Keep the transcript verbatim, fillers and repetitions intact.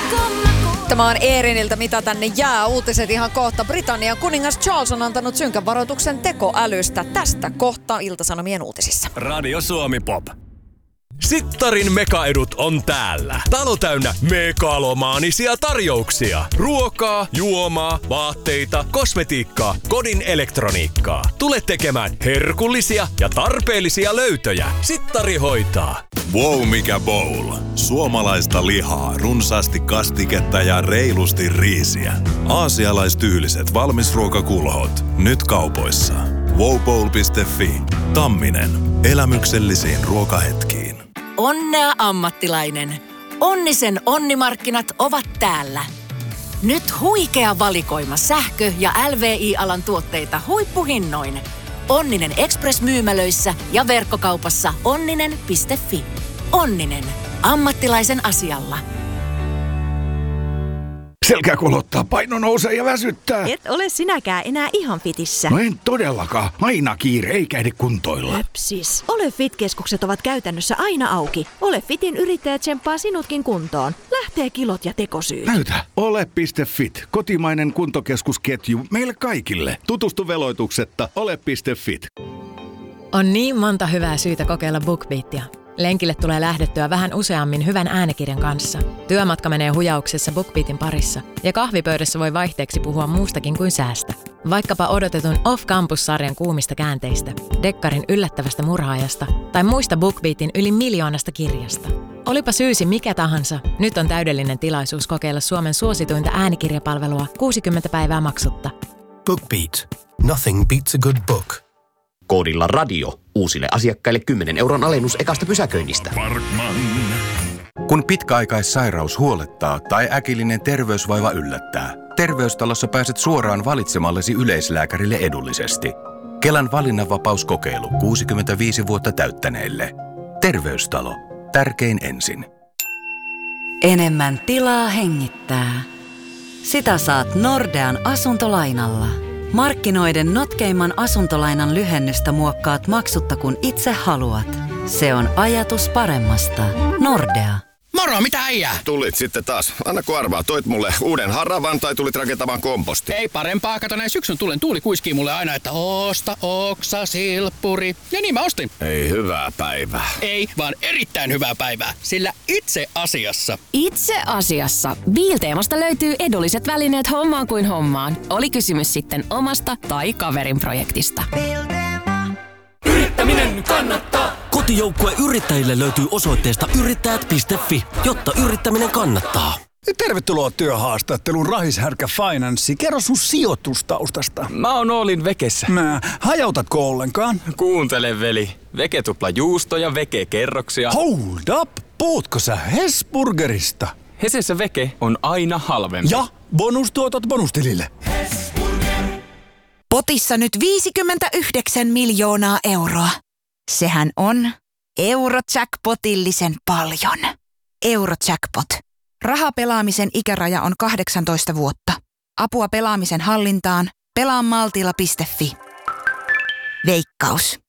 Tämä on Eeriniltä, mitä tänne jää. Uutiset ihan kohta. Britannian kuningas Charles on antanut synkän varoituksen tekoälystä. Tästä kohta Ilta-Sanomien uutisissa. Radio Suomi Pop. Sittarin mekaedut on täällä. Talo täynnä megalomaanisia tarjouksia. Ruokaa, juomaa, vaatteita, kosmetiikkaa, kodin elektroniikkaa. Tule tekemään herkullisia ja tarpeellisia löytöjä. Sittari hoitaa. Wow, mikä bowl. Suomalaista lihaa, runsaasti kastiketta ja reilusti riisiä. Aasialaistyyliset valmisruokakulhot. Nyt kaupoissa. wow bowl piste fi. Tamminen. Elämyksellisiin ruokahetkiin. Onnea ammattilainen. Onnisen onnimarkkinat ovat täällä. Nyt huikea valikoima sähkö- ja L V I-alan tuotteita huippuhinnoin. Onninen Express-myymälöissä ja verkkokaupassa onninen piste fi. Onninen. Ammattilaisen asialla. Selkä kolottaa, paino nousee ja väsyttää. Et ole sinäkään enää ihan fitissä. No en todellakaan. Aina kiire, eikä ehdi kuntoilla. Höpsis. Ole Fit-keskukset ovat käytännössä aina auki. Ole Fitin yrittäjä tsemppaa sinutkin kuntoon. Lähtee kilot ja tekosyyt. Näytä. Ole piste fit. Kotimainen kuntokeskusketju meille kaikille. Tutustu veloituksetta. Ole piste fit. On niin monta hyvää syytä kokeilla BookBeatia. Lenkille tulee lähdettyä vähän useammin hyvän äänikirjan kanssa. Työmatka menee hujauksessa BookBeatin parissa. Ja kahvipöydässä voi vaihteeksi puhua muustakin kuin säästä. Vaikkapa odotetun Off-Campus-sarjan kuumista käänteistä, Dekkarin yllättävästä murhaajasta tai muista BookBeatin yli miljoonasta kirjasta. Olipa syysi mikä tahansa, nyt on täydellinen tilaisuus kokeilla Suomen suosituinta äänikirjapalvelua kuusikymmentä päivää maksutta. BookBeat. Nothing beats a good book. Koodilla radio. Uusille asiakkaille kymmenen euron alennus ekasta pysäköinnistä. Parkman. Kun pitkäaikaissairaus huolettaa tai äkillinen terveysvaiva yllättää, Terveystalossa pääset suoraan valitsemallesi yleislääkärille edullisesti. Kelan valinnanvapauskokeilu kuusikymmentäviisi vuotta täyttäneille. Terveystalo. Tärkein ensin. Enemmän tilaa hengittää. Sitä saat Nordean asuntolainalla. Markkinoiden notkeimman asuntolainan lyhennystä muokkaat maksutta kun itse haluat. Se on ajatus paremmasta. Nordea. Moro, mitä äijää? Tulit sitten taas. Anna kun arvaa, toit mulle uuden haravan tai tulit rakentamaan komposti? Ei parempaa, kato näin syksyn tulen tuuli kuiskii mulle aina, että osta oksa, silppuri. Ja niin mä ostin. Ei hyvää päivää. Ei, vaan erittäin hyvää päivää, sillä itse asiassa. Itse asiassa. Biilteemasta löytyy edulliset välineet hommaan kuin hommaan. Oli kysymys sitten omasta tai kaverin projektista. Yrittäminen kannattaa! Kotijoukkue yrittäjille löytyy osoitteesta yrittäjät piste fi, jotta yrittäminen kannattaa. Tervetuloa työhaastatteluun Rahishärkä Finanssi. Kerro sun sijoitustaustasta. Mä oon Oolin Vekessä. Mä, hajautatko ollenkaan? Kuuntele veli. Veke tupla juusto ja Veke kerroksia. Hold up! Puhutko sä Hesburgerista? Hesessä Veke on aina halvempi. Ja bonustuotot bonustilille. Potissa nyt viisikymmentäyhdeksän miljoonaa euroa. Sehän on Eurojackpotillisen paljon. Eurojackpot. Rahapelaamisen ikäraja on kahdeksantoista vuotta. Apua pelaamisen hallintaan. pelaa maltilla piste fi. Veikkaus.